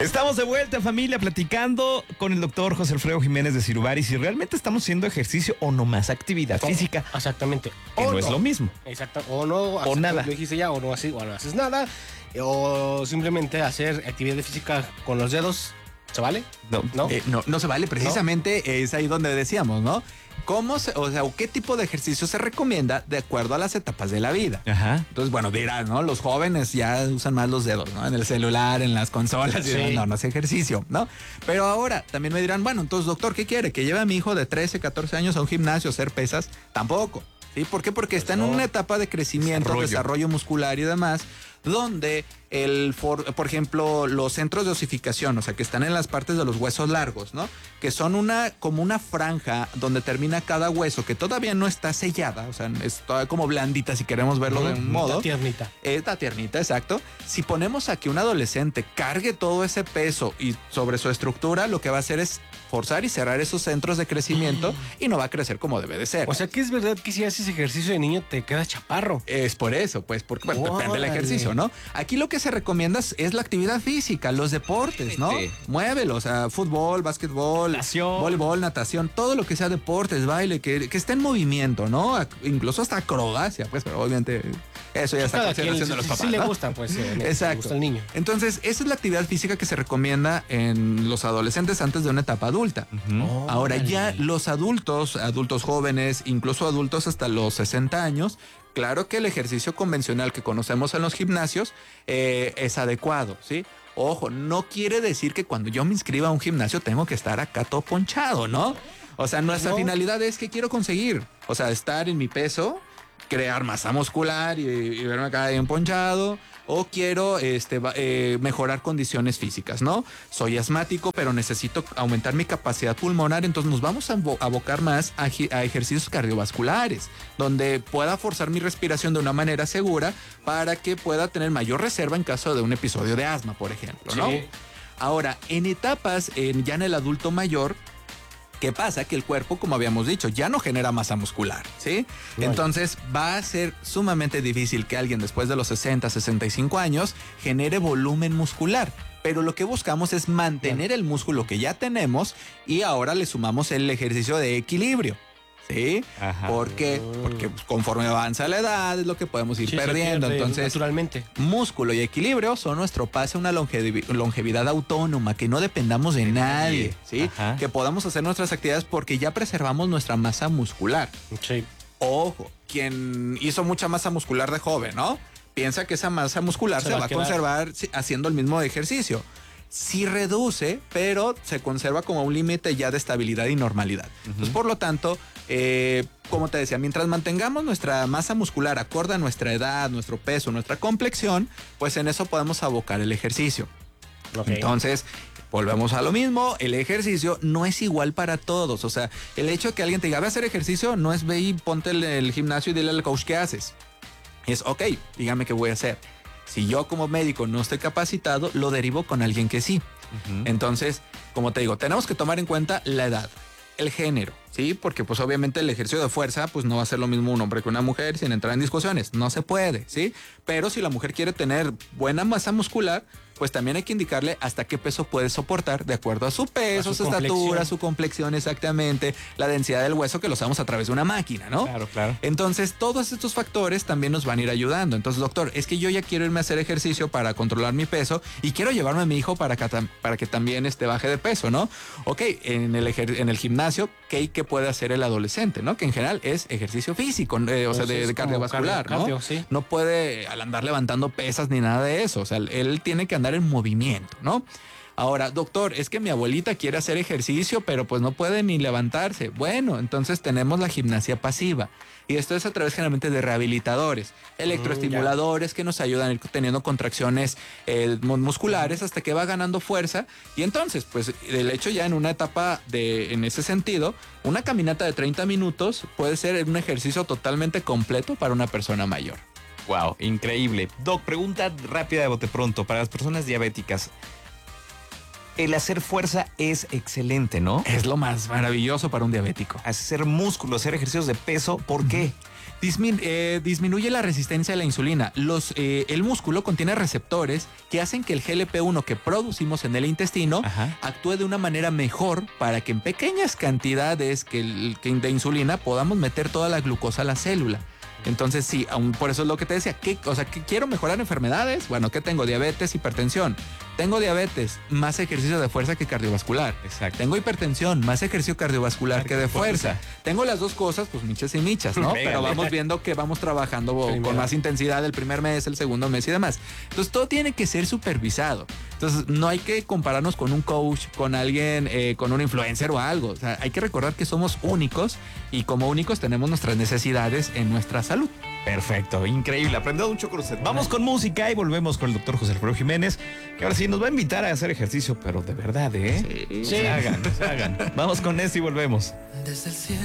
Estamos de vuelta, familia, platicando con el doctor José Alfredo Jiménez de Sirubari si realmente estamos haciendo ejercicio o no más actividad física. Exactamente. Que no es lo mismo. Exacto. O no. O nada. Lo dijiste ya, o no haces nada. O simplemente hacer actividad física con los dedos. ¿Se vale? No se vale. Precisamente es ahí donde decíamos, ¿no? ¿Qué tipo de ejercicio se recomienda de acuerdo a las etapas de la vida? Ajá. Entonces, bueno, dirán, ¿no? Los jóvenes ya usan más los dedos, ¿no? En el celular, en las consolas. Sí. Y no es ejercicio, ¿no? Pero ahora también me dirán, bueno, entonces, doctor, ¿qué quiere? ¿Que lleve a mi hijo de 13, 14 años a un gimnasio a hacer pesas? Tampoco. ¿Sí? ¿Por qué? Porque está en una etapa de crecimiento, desarrollo muscular y demás, donde por ejemplo, los centros de osificación, o sea, que están en las partes de los huesos largos, ¿no? Que son como una franja donde termina cada hueso, que todavía no está sellada, o sea, es todavía como blandita si queremos verlo de un modo. Está tiernita. Está tiernita, exacto. Si ponemos a que un adolescente cargue todo ese peso y sobre su estructura, lo que va a hacer es forzar y cerrar esos centros de crecimiento y no va a crecer como debe de ser. O sea, que es verdad que si haces ejercicio de niño te quedas chaparro. Es por eso, pues, porque bueno, depende del ejercicio, ¿no? Aquí lo que se recomienda es la actividad física, los deportes, ¿no? Sí. Muévelo, o sea, fútbol, básquetbol, natación, voleibol, natación, todo lo que sea deportes, baile, que esté en movimiento, ¿no? Incluso hasta acrobacia, pues, pero obviamente eso ya está en consideración de los papás, sí le ¿no? gusta, pues, exacto. le gusta al niño. Entonces, esa es la actividad física que se recomienda en los adolescentes antes de una etapa adulta. Ahora, ya los adultos jóvenes, incluso adultos hasta los 60 años, claro que el ejercicio convencional que conocemos en los gimnasios es adecuado, ¿sí? Ojo, no quiere decir que cuando yo me inscriba a un gimnasio tengo que estar acá todo ponchado, ¿no? O sea, nuestra finalidad es que quiero conseguir, o sea, estar en mi peso, crear masa muscular y verme acá bien ponchado, o quiero mejorar condiciones físicas, ¿no? Soy asmático, pero necesito aumentar mi capacidad pulmonar, entonces nos vamos a abocar más a ejercicios cardiovasculares, donde pueda forzar mi respiración de una manera segura para que pueda tener mayor reserva en caso de un episodio de asma, por ejemplo, ¿no? Sí. Ahora, en etapas, ya en el adulto mayor, ¿qué pasa? Que el cuerpo, como habíamos dicho, ya no genera masa muscular, ¿sí? Vale. Entonces va a ser sumamente difícil que alguien después de los 60, 65 años genere volumen muscular. Pero lo que buscamos es mantener el músculo que ya tenemos y ahora le sumamos el ejercicio de equilibrio. ¿Sí? Ajá. ¿Por qué? Porque conforme avanza la edad es lo que podemos ir perdiendo. Entonces, naturalmente. músculo y equilibrio son nuestro pase a una longevidad autónoma, que no dependamos de nadie, ¿sí? Ajá. Que podamos hacer nuestras actividades porque ya preservamos nuestra masa muscular. Sí. Ojo, quien hizo mucha masa muscular de joven, ¿no? Piensa que esa masa muscular se va a conservar haciendo el mismo ejercicio. Sí reduce, pero se conserva como un límite ya de estabilidad y normalidad. Entonces, por lo tanto, como te decía, mientras mantengamos nuestra masa muscular acorde a nuestra edad, nuestro peso, nuestra complexión, pues en eso podemos abocar el ejercicio. Okay. Entonces, volvemos a lo mismo, el ejercicio no es igual para todos. O sea, el hecho de que alguien te diga, ve a hacer ejercicio, no es ve y ponte el gimnasio y dile al coach qué haces. Es, ok, dígame qué voy a hacer. Si yo como médico no estoy capacitado, lo derivo con alguien que sí. Entonces, como te digo, tenemos que tomar en cuenta la edad, el género, ¿sí? Porque pues obviamente el ejercicio de fuerza pues no va a ser lo mismo un hombre que una mujer sin entrar en discusiones. No se puede, ¿sí? Pero si la mujer quiere tener buena masa muscular, pues también hay que indicarle hasta qué peso puede soportar de acuerdo a su peso, su estatura, su complexión exactamente, la densidad del hueso que lo usamos a través de una máquina, ¿no? Claro, claro. Entonces, todos estos factores también nos van a ir ayudando. Entonces, doctor, es que yo ya quiero irme a hacer ejercicio para controlar mi peso y quiero llevarme a mi hijo para que también baje de peso, ¿no? Ok, en el gimnasio, ¿qué puede hacer el adolescente, no? Que en general es ejercicio físico, o sea, de cardiovascular, ¿no? Cardio, sí. No puede al andar levantando pesas ni nada de eso. O sea, él tiene que andar en movimiento, ¿no? Ahora, doctor, es que mi abuelita quiere hacer ejercicio, pero pues no puede ni levantarse. Bueno, entonces tenemos la gimnasia pasiva. Y esto es a través generalmente de rehabilitadores, electroestimuladores que nos ayudan a ir teniendo contracciones musculares hasta que va ganando fuerza. Y entonces, pues, el hecho ya en una etapa en ese sentido, una caminata de 30 minutos puede ser un ejercicio totalmente completo para una persona mayor. Wow, increíble. Doc, pregunta rápida de bote pronto para las personas diabéticas. el hacer fuerza es excelente, ¿no? Es lo más maravilloso para un diabético. Hacer músculo, hacer ejercicios de peso, ¿por qué? Disminuye la resistencia a la insulina. El músculo contiene receptores que hacen que el GLP-1 que producimos en el intestino actúe de una manera mejor para que en pequeñas cantidades de insulina podamos meter toda la glucosa a la célula. Entonces sí, por eso es lo que te decía, que quiero mejorar enfermedades. Bueno, ¿qué tengo? Diabetes, hipertensión. Tengo diabetes, más ejercicio de fuerza que cardiovascular. Exacto. Tengo hipertensión, más ejercicio cardiovascular que de fuerza. Tengo las dos cosas, pues michas y michas, ¿no? Pero vamos viendo que vamos trabajando con más intensidad el primer mes, el segundo mes y demás. Entonces todo tiene que ser supervisado. Entonces no hay que compararnos con un coach, con alguien, con un influencer o algo. O sea, hay que recordar que somos únicos y como únicos tenemos nuestras necesidades en nuestra salud. Perfecto, increíble. Aprendido mucho con usted. Vamos con música y volvemos con el doctor José Alfredo Jiménez, que ahora sí nos va a invitar a hacer ejercicio, pero de verdad, ¿eh? Sí. Se hagan. Vamos con esto y volvemos. Desde el cielo